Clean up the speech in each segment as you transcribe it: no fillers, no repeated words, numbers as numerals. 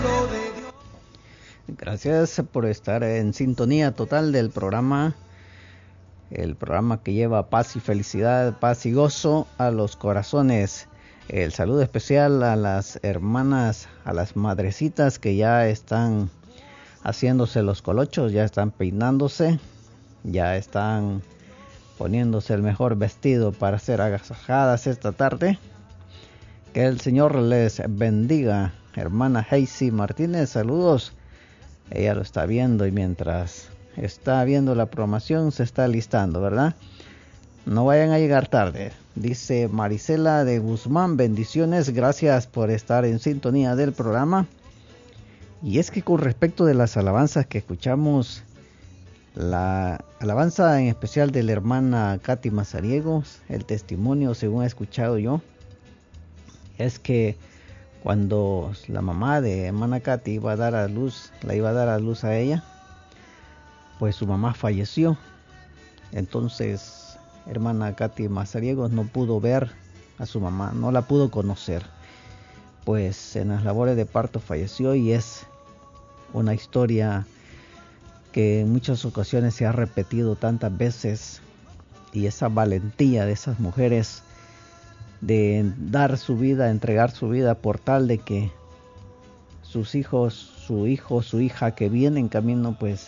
Gracias por estar en sintonía total del programa, el programa que lleva paz y felicidad, paz y gozo a los corazones. El saludo especial a las hermanas, a las madrecitas que ya están haciéndose los colochos, ya están peinándose, ya están poniéndose el mejor vestido para ser agasajadas esta tarde. Que el Señor les bendiga. Hermana Hazy Martínez, saludos. Ella lo está viendo y mientras está viendo la programación se está listando, ¿verdad? No vayan a llegar tarde. Dice Marisela de Guzmán, bendiciones, gracias por estar en sintonía del programa. Y es que con respecto de las alabanzas que escuchamos, la alabanza en especial de la hermana Katy Mazariegos, el testimonio según he escuchado yo, es que cuando la mamá de hermana Katy iba a dar a luz, la iba a dar a luz a ella, pues su mamá falleció. Entonces hermana Katy Mazariegos no pudo ver a su mamá, no la pudo conocer, pues en las labores de parto falleció. Y es una historia que en muchas ocasiones se ha repetido tantas veces, y esa valentía de esas mujeres de dar su vida, entregar su vida por tal de que sus hijos, su hijo, su hija que viene en camino, pues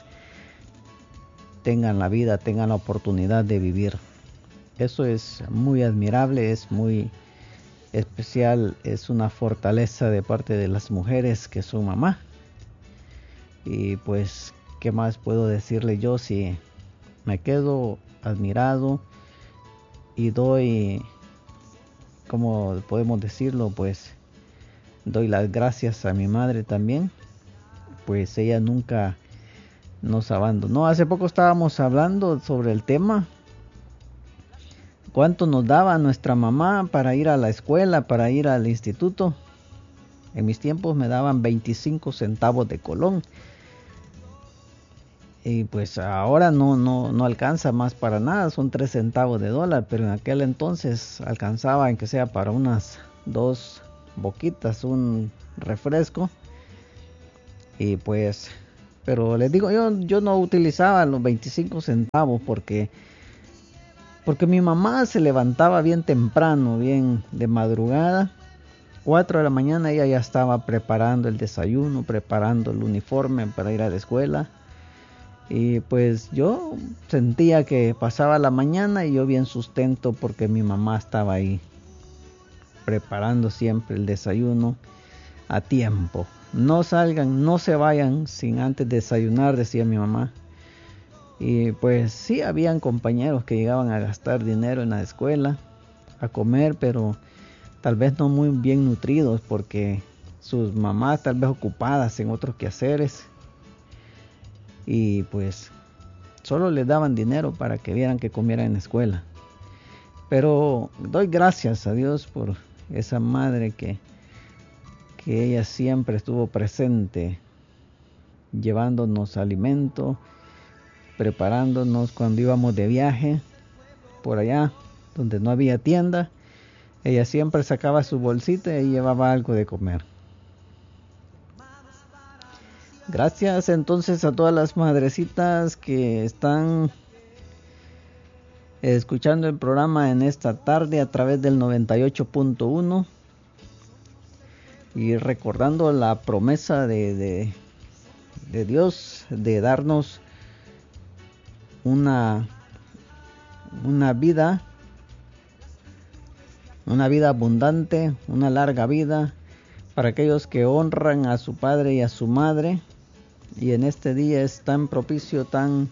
tengan la vida, tengan la oportunidad de vivir. Eso es muy admirable, es muy especial, es una fortaleza de parte de las mujeres que son mamá. Y pues, ¿qué más puedo decirle yo? Si me quedo admirado y doy, ¿cómo podemos decirlo? Pues doy las gracias a mi madre también, pues ella nunca nos abandonó. Hace poco estábamos hablando sobre el tema, cuánto nos daba nuestra mamá para ir a la escuela, para ir al instituto. En mis tiempos me daban 25 centavos de colón. Y pues ahora no alcanza más para nada, son 3 centavos de dólar, pero en aquel entonces alcanzaba en que sea para unas 2 boquitas, un refresco. Y pues, pero les digo, yo no utilizaba los 25 centavos porque mi mamá se levantaba bien temprano, bien de madrugada, 4 de la mañana ella ya estaba preparando el desayuno, preparando el uniforme para ir a la escuela. Y pues yo sentía que pasaba la mañana y yo bien sustento porque mi mamá estaba ahí preparando siempre el desayuno a tiempo. No salgan, no se vayan sin antes desayunar, decía mi mamá. Y pues sí, habían compañeros que llegaban a gastar dinero en la escuela, a comer, pero tal vez no muy bien nutridos porque sus mamás tal vez ocupadas en otros quehaceres. Y pues solo les daban dinero para que vieran que comieran en la escuela. Pero doy gracias a Dios por esa madre que ella siempre estuvo presente, llevándonos alimento, preparándonos cuando íbamos de viaje por allá donde no había tienda. Ella siempre sacaba su bolsita y llevaba algo de comer. Gracias entonces a todas las madrecitas que están escuchando el programa en esta tarde a través del 98.1 y recordando la promesa de Dios de darnos una vida abundante, una larga vida para aquellos que honran a su padre y a su madre. Y en este día es tan propicio, tan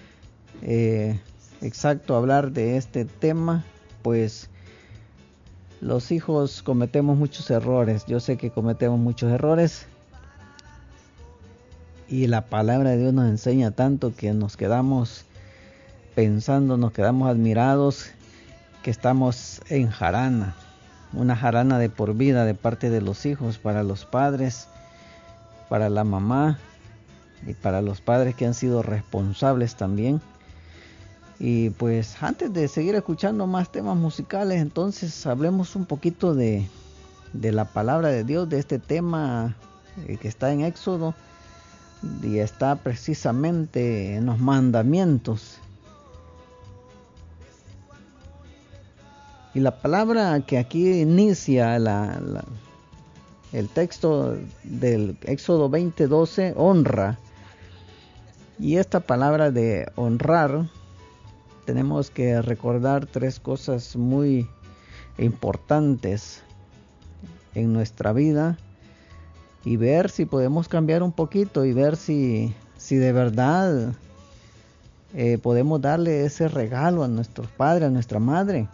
exacto hablar de este tema, pues los hijos cometemos muchos errores. Yo sé que cometemos muchos errores y la palabra de Dios nos enseña tanto que nos quedamos pensando, nos quedamos admirados que estamos en jarana, una jarana de por vida de parte de los hijos para los padres, para la mamá y para los padres que han sido responsables también. Y pues antes de seguir escuchando más temas musicales, entonces hablemos un poquito de la palabra de Dios, de este tema que está en Éxodo y está precisamente en los mandamientos. Y la palabra que aquí inicia el texto del Éxodo 20:12, honra. Y esta palabra de honrar, tenemos que recordar 3 cosas muy importantes en nuestra vida y ver si podemos cambiar un poquito y ver si de verdad podemos darle ese regalo a nuestros padres, a nuestra madre.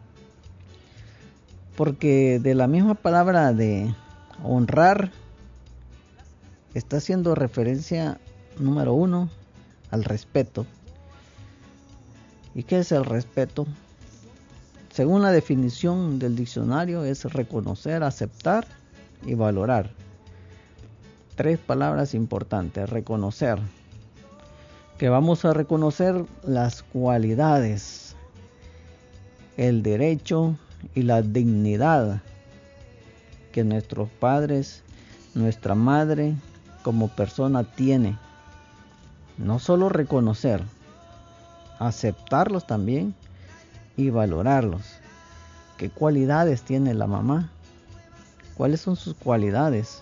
Porque de la misma palabra de honrar está haciendo referencia, número 1, al respeto. ¿Y qué es el respeto? Según la definición del diccionario, es reconocer, aceptar y valorar. 3 palabras importantes. Reconocer. Que vamos a reconocer las cualidades, el derecho y la dignidad que nuestros padres, nuestra madre como persona tiene. No solo reconocer, aceptarlos también y valorarlos. ¿Qué cualidades tiene la mamá? ¿Cuáles son sus cualidades?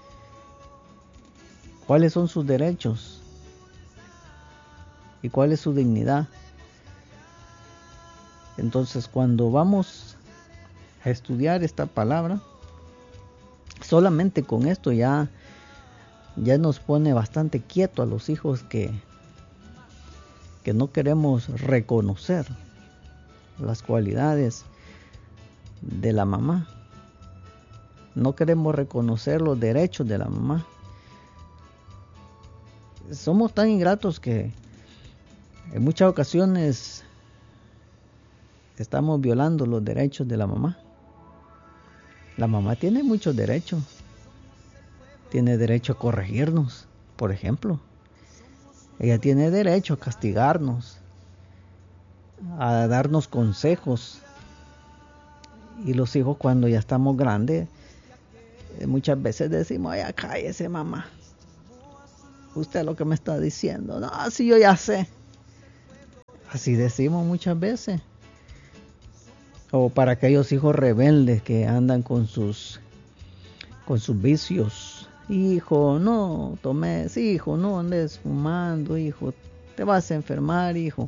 ¿Cuáles son sus derechos? ¿Y cuál es su dignidad? Entonces, cuando vamos a estudiar esta palabra, solamente con esto ya nos pone bastante quieto a los hijos que no queremos reconocer las cualidades de la mamá. No queremos reconocer los derechos de la mamá. Somos tan ingratos que en muchas ocasiones estamos violando los derechos de la mamá. La mamá tiene muchos derechos. Tiene derecho a corregirnos, por ejemplo. Ella tiene derecho a castigarnos, a darnos consejos. Y los hijos, cuando ya estamos grandes, muchas veces decimos: "Ay, cállese, mamá. Usted lo que me está diciendo". "No, sí, yo ya sé". Así decimos muchas veces. O para aquellos hijos rebeldes que andan con sus vicios. "Hijo, no tomes, hijo, no andes fumando, hijo, te vas a enfermar, hijo".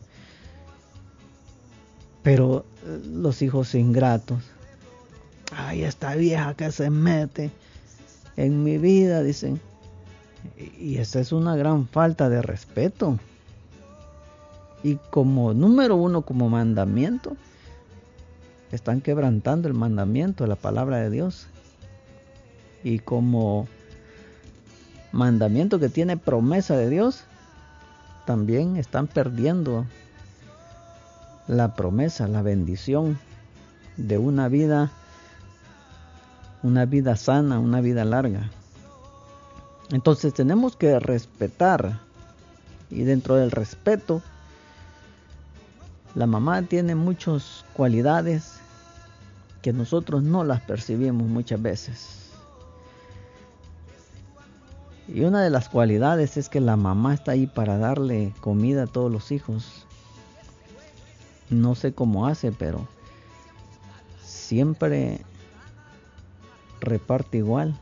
Pero los hijos ingratos: "Ay, esta vieja que se mete en mi vida", dicen. Y esa es una gran falta de respeto. Y como número 1, como mandamiento, están quebrantando el mandamiento de la palabra de Dios. Y como mandamiento que tiene promesa de Dios, también están perdiendo la promesa, la bendición de una vida sana, una vida larga. Entonces tenemos que respetar, y dentro del respeto, la mamá tiene muchas cualidades que nosotros no las percibimos muchas veces. Y una de las cualidades es que la mamá está ahí para darle comida a todos los hijos. No sé cómo hace, pero siempre reparte igual.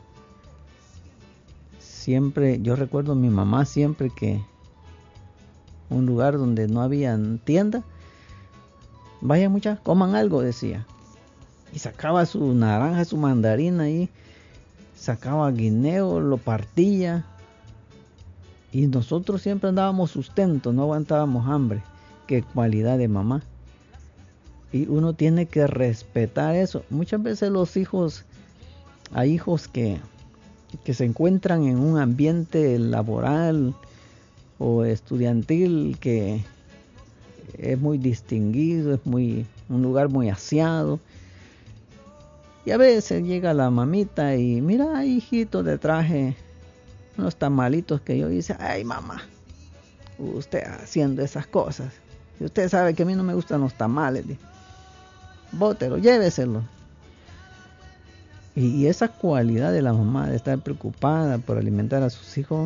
Siempre, yo recuerdo a mi mamá siempre que un lugar donde no había tienda, "Vayan muchachos, coman algo", decía. Y sacaba su naranja, su mandarina ahí, sacaba guineo, lo partía. Y nosotros siempre andábamos sustento, no aguantábamos hambre. Qué cualidad de mamá. Y uno tiene que respetar eso. Muchas veces los hijos, hay hijos que se encuentran en un ambiente laboral o estudiantil que es muy distinguido, es un lugar muy aseado. Y a veces llega la mamita y: "Mira, hijito, te traje unos tamalitos que yo hice". "Ay, mamá, usted haciendo esas cosas. Y usted sabe que a mí no me gustan los tamales. Bótelo, lléveselo". Y esa cualidad de la mamá de estar preocupada por alimentar a sus hijos,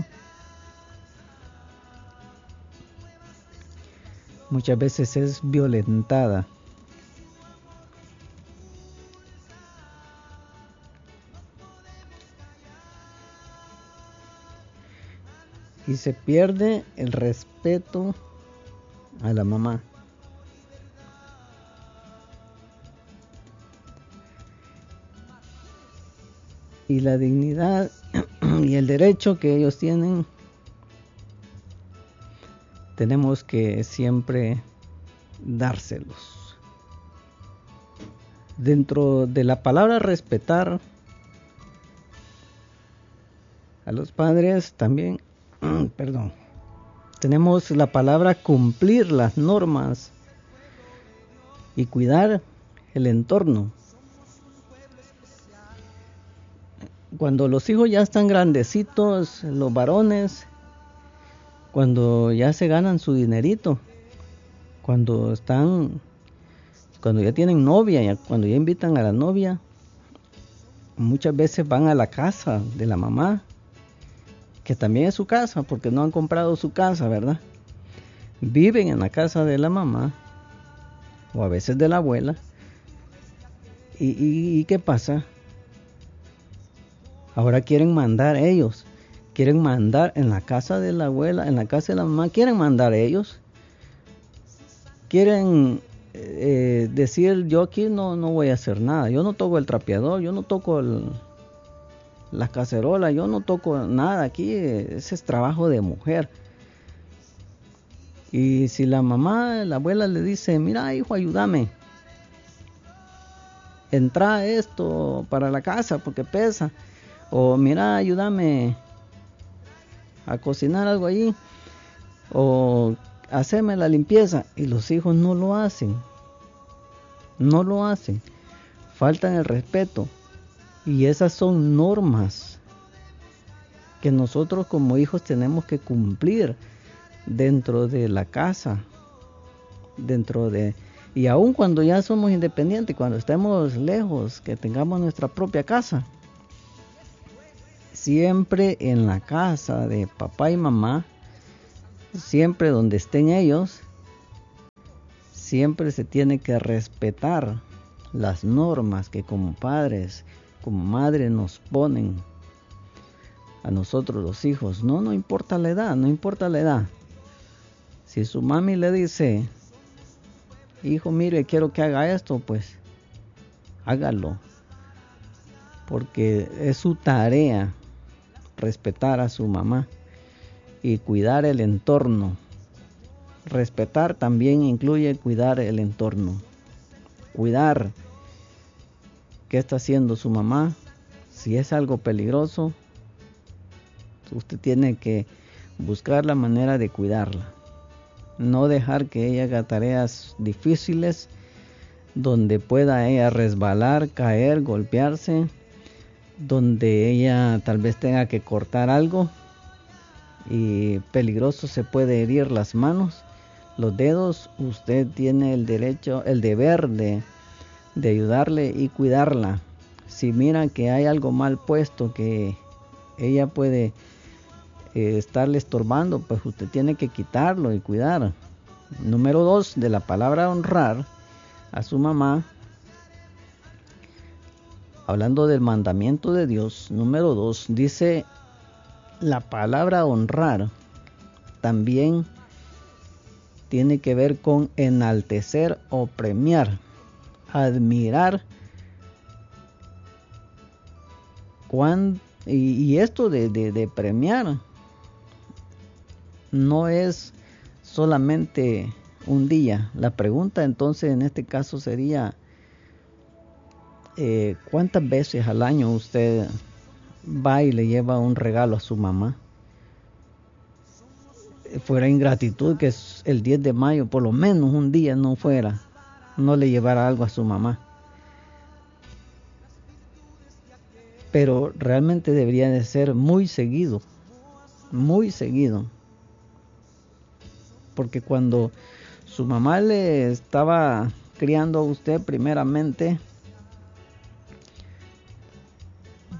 muchas veces es violentada. Y se pierde el respeto a la mamá. Y la dignidad y el derecho que ellos tienen, tenemos que siempre dárselos. Dentro de la palabra respetar a los padres también, tenemos la palabra cumplir las normas y cuidar el entorno. Cuando los hijos ya están grandecitos, los varones, cuando ya se ganan su dinerito, cuando ya tienen novia, cuando ya invitan a la novia, muchas veces van a la casa de la mamá, que también es su casa, porque no han comprado su casa, ¿verdad? Viven en la casa de la mamá, o a veces de la abuela. ¿Y qué pasa? Ahora quieren mandar ellos, quieren mandar en la casa de la abuela, en la casa de la mamá, quieren mandar ellos. Quieren decir, yo aquí no voy a hacer nada, yo no toco el trapeador, yo no toco las cacerolas, yo no toco nada aquí, ese es trabajo de mujer. Y si la mamá, la abuela le dice, mira hijo, ayúdame, entra esto para la casa porque pesa, o mira, ayúdame a cocinar algo allí, o hacerme la limpieza, y los hijos no lo hacen, faltan el respeto. Y esas son normas que nosotros como hijos tenemos que cumplir dentro de la casa, y aun cuando ya somos independientes, cuando estemos lejos, que tengamos nuestra propia casa, siempre en la casa de papá y mamá, siempre donde estén ellos, siempre se tiene que respetar las normas que como padres, como madres nos ponen a nosotros los hijos. No importa la edad. Si su mami le dice, hijo, mire, quiero que haga esto, pues hágalo, porque es su tarea respetar a su mamá y cuidar el entorno. Respetar también incluye cuidar el entorno, cuidar qué está haciendo su mamá. Si es algo peligroso, usted tiene que buscar la manera de cuidarla, no dejar que ella haga tareas difíciles donde pueda ella resbalar, caer, golpearse, donde ella tal vez tenga que cortar algo y peligroso, se puede herir las manos, los dedos. Usted tiene el derecho, el deber de ayudarle y cuidarla. Si mira que hay algo mal puesto, que ella puede estarle estorbando, pues usted tiene que quitarlo y cuidar. Número 2, de la palabra honrar a su mamá, hablando del mandamiento de Dios. Número 2, dice la palabra honrar también tiene que ver con enaltecer o premiar, admirar. Y esto de premiar no es solamente un día. La pregunta entonces en este caso sería, ¿cuántas veces al año usted va y le lleva un regalo a su mamá? Fuera ingratitud que el 10 de mayo por lo menos un día no le llevara algo a su mamá. Pero realmente debería de ser muy seguido, porque cuando su mamá le estaba criando a usted primeramente,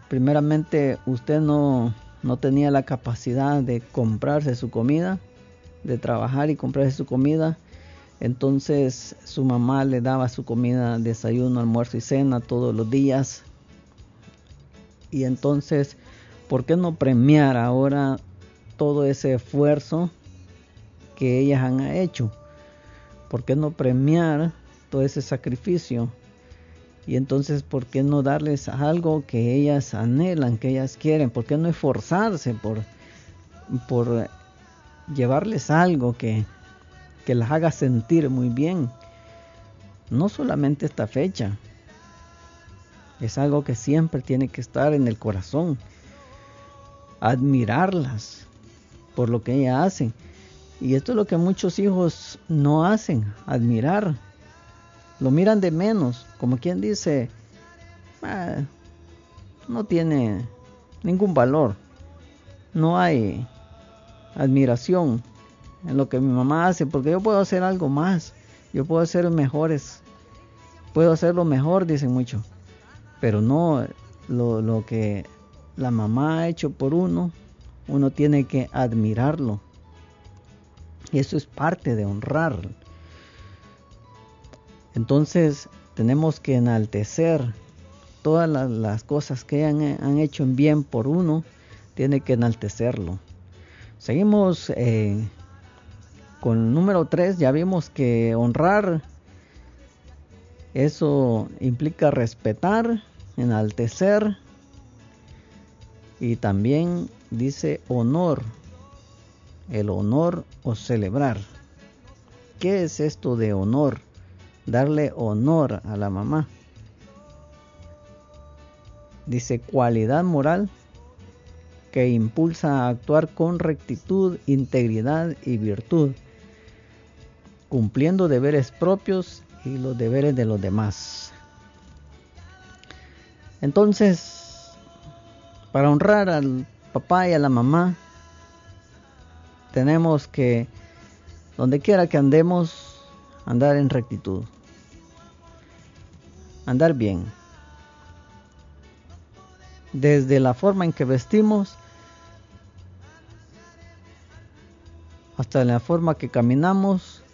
primeramente usted no tenía la capacidad de comprarse su comida, de trabajar y comprarse su comida. Entonces su mamá le daba su comida, desayuno, almuerzo y cena todos los días. Y entonces, ¿por qué no premiar ahora todo ese esfuerzo que ellas han hecho? ¿Por qué no premiar todo ese sacrificio? Y entonces, ¿por qué no darles algo que ellas anhelan, que ellas quieren? ¿Por qué no esforzarse por llevarles algo que las haga sentir muy bien? No solamente esta fecha, es algo que siempre tiene que estar en el corazón. Admirarlas por lo que ellas hacen. Y esto es lo que muchos hijos no hacen, admirar. Lo miran de menos, como quien dice, no tiene ningún valor. No hay admiración en lo que mi mamá hace, porque yo puedo hacer algo más. Yo puedo hacer mejores. Puedo hacerlo mejor, dicen muchos. Pero no lo que la mamá ha hecho por uno tiene que admirarlo. Y eso es parte de honrar. Entonces tenemos que enaltecer todas las cosas que han hecho en bien por uno, tiene que enaltecerlo. Seguimos con el número 3, ya vimos que honrar, eso implica respetar, enaltecer, y también dice honor, el honor o celebrar. ¿Qué es esto de honor? Darle honor a la mamá. Dice cualidad moral que impulsa a actuar con rectitud, integridad y virtud, cumpliendo deberes propios y los deberes de los demás. Entonces, para honrar al papá y a la mamá, tenemos que, donde quiera que andemos, andar en rectitud, andar bien. Desde la forma en que vestimos hasta la forma que caminamos,